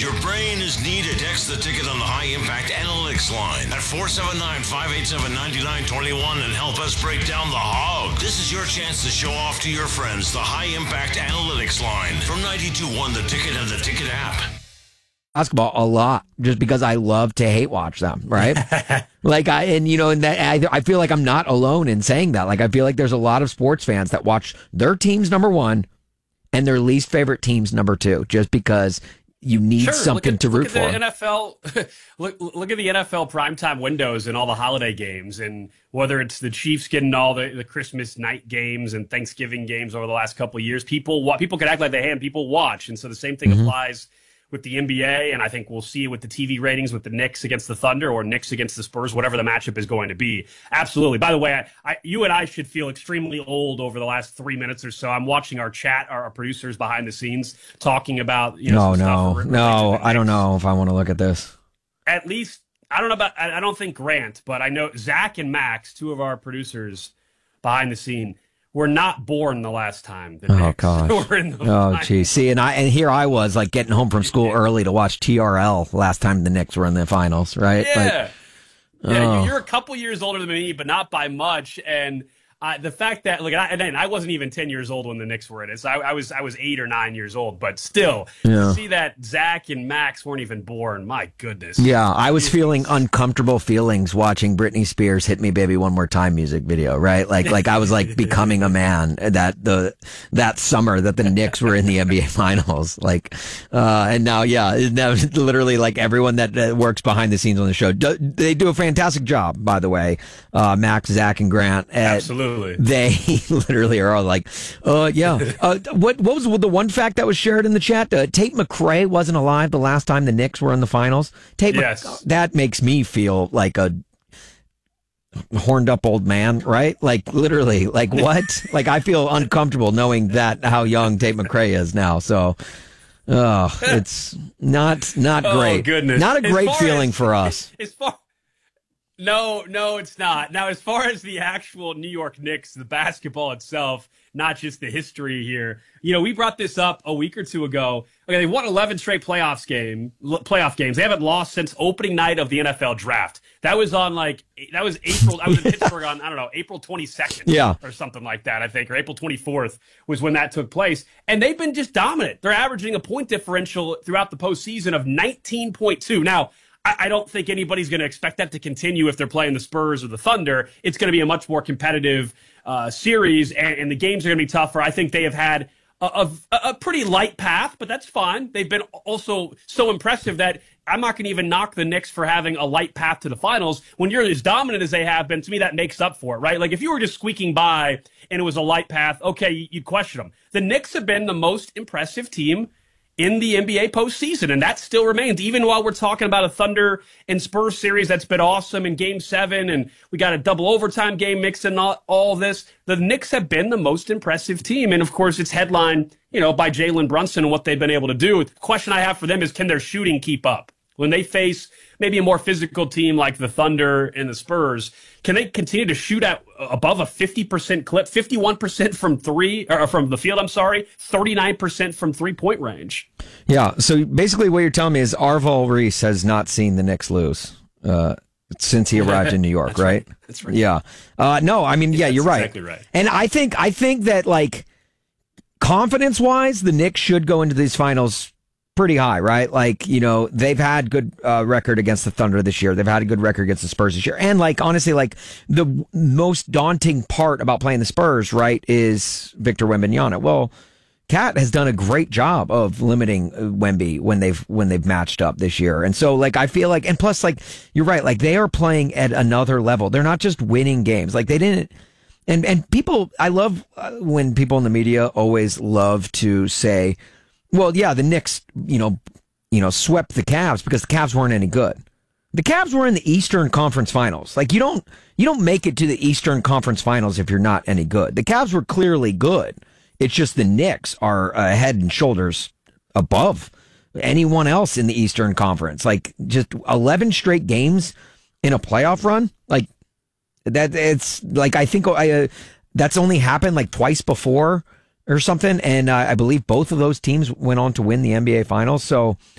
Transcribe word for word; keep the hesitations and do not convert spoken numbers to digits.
Your brain is needed. Text the ticket on the High Impact Analytics line at four seven nine, five eight seven, nine nine two one and help us break down the hog. This is your chance to show off to your friends the High Impact Analytics line from ninety-two point one The Ticket and the Ticket app. Basketball a lot just because I love to hate watch them, right? like I and you know, and that I, I feel like I'm not alone in saying that. Like I feel like there's a lot of sports fans that watch their team's number one and their least favorite team's number two, just because you need sure, something at, to root look for. At the N F L, look, look at the N F L primetime windows and all the holiday games, and whether it's the Chiefs getting all the, the Christmas night games and Thanksgiving games over the last couple of years. People people can act like they hate, and people watch, and so the same thing mm-hmm. applies with the N B A, and I think we'll see with the T V ratings with the Knicks against the Thunder or Knicks against the Spurs, whatever the matchup is going to be. Absolutely. By the way, I, I, you and I should feel extremely old over the last three minutes or so. I'm watching our chat, our, our producers behind the scenes talking about, you know, no, some no, stuff no. I don't know if I want to look at this. At least, I don't know about, I, I don't think Grant, but I know Zach and Max, two of our producers behind the scene, were not born the last time the oh Knicks gosh! were in the oh geez, see, and I and here I was like getting home from school early to watch T R L last time the Knicks were in the finals, right? Yeah, like, yeah. oh. You're a couple years older than me, but not by much. And uh, the fact that, look, I, and I wasn't even ten years old when the Knicks were in it. So I, I was I was eight or nine years old, but still, yeah. to see that Zach and Max weren't even born, my goodness. Yeah, I was feeling uncomfortable feelings watching Britney Spears "Hit Me Baby One More Time" music video, right? Like, like I was like becoming a man that the that summer that the Knicks were in the N B A Finals. Like, uh, and now, yeah, now literally like everyone that uh, works behind the scenes on the show, do, they do a fantastic job, by the way. Uh, Max, Zach, and Grant. At, Absolutely. They literally are all like, uh, yeah. Uh, what what was the one fact that was shared in the chat? Uh, Tate McRae wasn't alive the last time the Knicks were in the finals. Tate, yes. Mc- that makes me feel like a horned up old man, right? Like literally, like what? Like I feel uncomfortable knowing that how young Tate McRae is now. So, oh, it's not not great. Oh, goodness. Not a great feeling as, for us. As far No, no, it's not. Now, as far as the actual New York Knicks, the basketball itself, not just the history here, you know, we brought this up a week or two ago. Okay, they won eleven straight playoffs game, playoff games. They haven't lost since opening night of the N F L draft. That was on like, that was April, I was in Pittsburgh on, I don't know, April twenty-second yeah. or something like that, I think, or April twenty-fourth was when that took place. And they've been just dominant. They're averaging a point differential throughout the postseason of nineteen point two. Now, I don't think anybody's going to expect that to continue if they're playing the Spurs or the Thunder. It's going to be a much more competitive uh, series, and, and the games are going to be tougher. I think they have had a, a, a pretty light path, but that's fine. They've been also so impressive that I'm not going to even knock the Knicks for having a light path to the finals. When you're as dominant as they have been, to me, that makes up for it, right? Like if you were just squeaking by and it was a light path, okay, you'd question them. The Knicks have been the most impressive team in the N B A postseason, and that still remains, even while we're talking about a Thunder and Spurs series that's been awesome in Game seven, and we got a double overtime game mixed in all, all this. The Knicks have been the most impressive team, and of course it's headlined, you know, by Jalen Brunson and what they've been able to do. The question I have for them is, can their shooting keep up? When they face maybe a more physical team like the Thunder and the Spurs, can they continue to shoot at above a fifty percent clip, fifty-one percent from three, or from the field, I'm sorry, thirty-nine percent from three-point range? Yeah, so basically what you're telling me is Arval Reese has not seen the Knicks lose uh, since he arrived in New York, That's right? right? That's right. Yeah. Uh, no, I mean, yeah, That's you're right. exactly right. And I think, I think that, like, confidence-wise, the Knicks should go into these finals pretty high, right? Like, you know, they've had good uh, record against the Thunder this year. They've had a good record against the Spurs this year. And like, honestly, like the w- most daunting part about playing the Spurs, right, is Victor Wembanyama. Well, Cat has done a great job of limiting Wemby when they've when they've matched up this year. And so like I feel like, and plus like you're right, like they are playing at another level. They're not just winning games. Like they didn't and and people I love uh, when people in the media always love to say, well, yeah, the Knicks, you know, you know, swept the Cavs because the Cavs weren't any good. The Cavs were in the Eastern Conference Finals. Like you don't you don't make it to the Eastern Conference Finals if you're not any good. The Cavs were clearly good. It's just the Knicks are uh, head and shoulders above anyone else in the Eastern Conference. Like just eleven straight games in a playoff run. Like that, it's like I think I uh, that's only happened like twice before or something. And uh, I believe both of those teams went on to win the N B A Finals. So